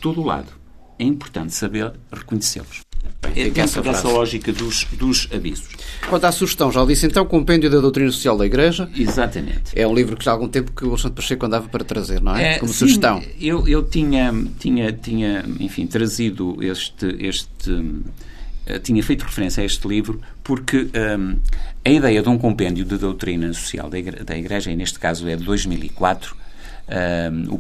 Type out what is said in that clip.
todo o lado. É importante saber reconhecê-los. É dentro dessa lógica dos avisos. Quanto à sugestão, já o disse então, Compêndio da Doutrina Social da Igreja. Exatamente. É um livro que já há algum tempo que o Alexandre Pacheco andava para trazer, não é? Como sim, sugestão. Eu tinha, enfim, trazido tinha feito referência a este livro porque a ideia de um compêndio de doutrina social da Igreja, e neste caso é de 2004,